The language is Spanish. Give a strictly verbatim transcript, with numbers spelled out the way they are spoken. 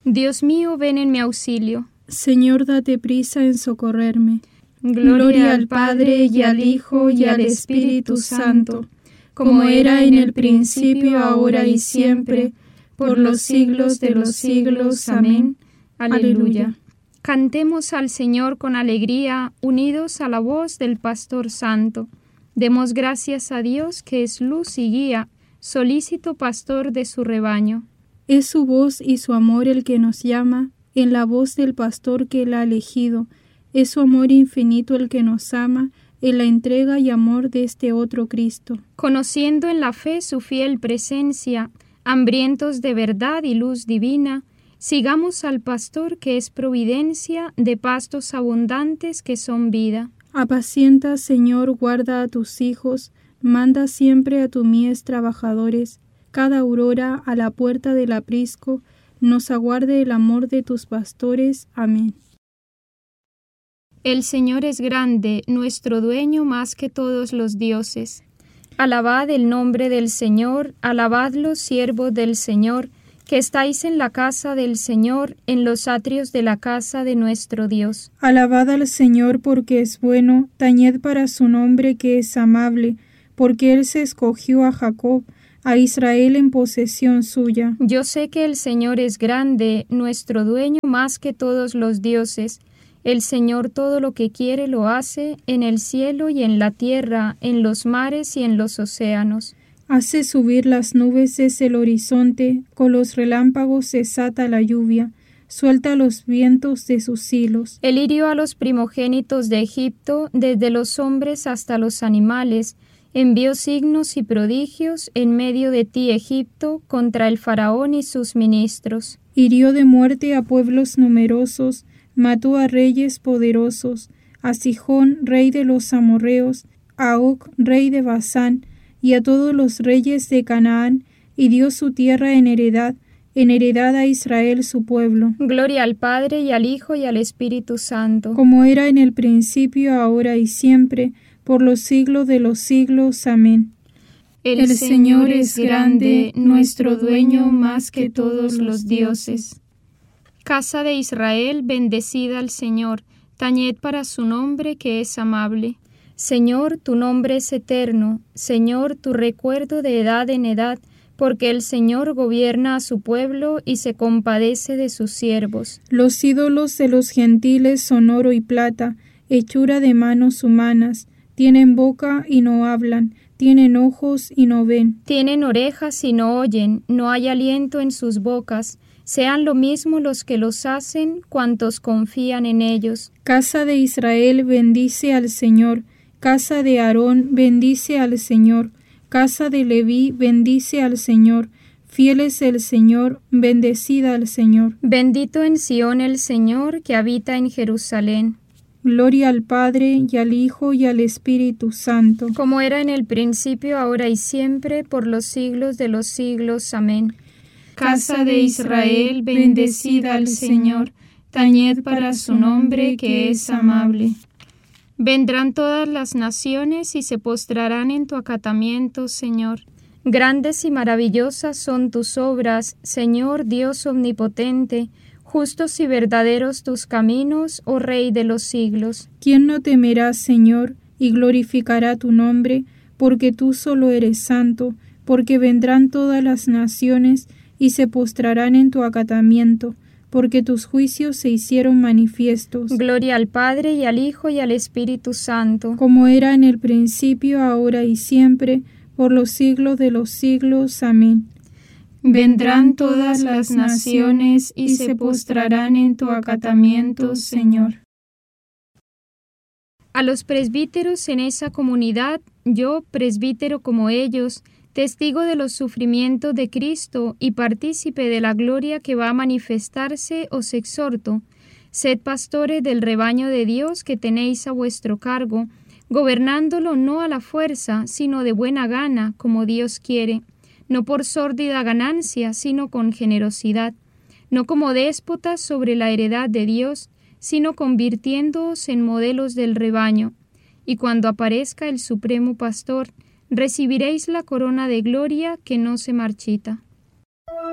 Dios mío, ven en mi auxilio. Señor, date prisa en socorrerme. Gloria, Gloria al Padre, y al Hijo, y al Espíritu Santo, como era en el principio, ahora y siempre, por los siglos de los siglos. Amén. Aleluya. Cantemos al Señor con alegría, unidos a la voz del Pastor Santo. Demos gracias a Dios, que es luz y guía, solícito pastor de su rebaño. Es su voz y su amor el que nos llama, en la voz del pastor que él ha elegido. Es su amor infinito el que nos ama, en la entrega y amor de este otro Cristo. Conociendo en la fe su fiel presencia, hambrientos de verdad y luz divina, sigamos al pastor que es providencia de pastos abundantes que son vida. Apacienta, Señor, guarda a tus hijos, manda siempre a tu mies trabajadores. Cada aurora a la puerta del aprisco nos aguarde el amor de tus pastores. Amén. El Señor es grande, nuestro dueño más que todos los dioses. Alabad el nombre del Señor, alabadlo, siervos del Señor, que estáis en la casa del Señor, en los atrios de la casa de nuestro Dios. Alabad al Señor porque es bueno, tañed para su nombre que es amable, porque Él se escogió a Jacob, a Israel en posesión suya. Yo sé que el Señor es grande, nuestro dueño más que todos los dioses. El Señor todo lo que quiere lo hace, en el cielo y en la tierra, en los mares y en los océanos. Hace subir las nubes desde el horizonte, con los relámpagos desata la lluvia, suelta los vientos de sus hilos. Él hirió a los primogénitos de Egipto, desde los hombres hasta los animales, envió signos y prodigios en medio de ti, Egipto, contra el faraón y sus ministros. Hirió de muerte a pueblos numerosos, mató a reyes poderosos, a Sihón, rey de los amorreos, a Og, rey de Basán, y a todos los reyes de Canaán, y dio su tierra en heredad, en heredad a Israel su pueblo. Gloria al Padre, y al Hijo, y al Espíritu Santo. Como era en el principio, ahora y siempre, por los siglos de los siglos. Amén. El, el Señor es grande, nuestro dueño más que todos los dioses. Casa de Israel, bendecida al Señor, tañed para su nombre que es amable. Señor, tu nombre es eterno, Señor, tu recuerdo de edad en edad, porque el Señor gobierna a su pueblo y se compadece de sus siervos. Los ídolos de los gentiles son oro y plata, hechura de manos humanas, tienen boca y no hablan, tienen ojos y no ven. Tienen orejas y no oyen, no hay aliento en sus bocas. Sean lo mismo los que los hacen, cuantos confían en ellos. Casa de Israel, bendice al Señor. Casa de Aarón, bendice al Señor. Casa de Leví, bendice al Señor. Fiel es el Señor, bendecida al Señor. Bendito en Sión el Señor, que habita en Jerusalén. Gloria al Padre, y al Hijo, y al Espíritu Santo. Como era en el principio, ahora y siempre, por los siglos de los siglos. Amén. Casa de Israel, bendecida al Señor, tañed para su nombre que es amable. Vendrán todas las naciones y se postrarán en tu acatamiento, Señor. Grandes y maravillosas son tus obras, Señor Dios omnipotente, justos y verdaderos tus caminos, oh Rey de los siglos. ¿Quién no temerá, Señor, y glorificará tu nombre? Porque tú solo eres santo, porque vendrán todas las naciones y se postrarán en tu acatamiento, porque tus juicios se hicieron manifiestos. Gloria al Padre, y al Hijo, y al Espíritu Santo. Como era en el principio, ahora y siempre, por los siglos de los siglos. Amén. Vendrán todas las naciones y se postrarán en tu acatamiento, Señor. A los presbíteros en esa comunidad, yo, presbítero como ellos, testigo de los sufrimientos de Cristo y partícipe de la gloria que va a manifestarse, os exhorto, sed pastores del rebaño de Dios que tenéis a vuestro cargo, gobernándolo no a la fuerza, sino de buena gana, como Dios quiere, no por sórdida ganancia, sino con generosidad, no como déspotas sobre la heredad de Dios, sino convirtiéndoos en modelos del rebaño, y cuando aparezca el Supremo Pastor, recibiréis la corona de gloria que no se marchita.